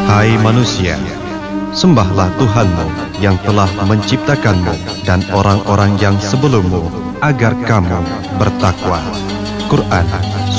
Hai manusia, sembahlah Tuhanmu yang telah menciptakanmu dan orang-orang yang sebelummu agar kamu bertakwa. Quran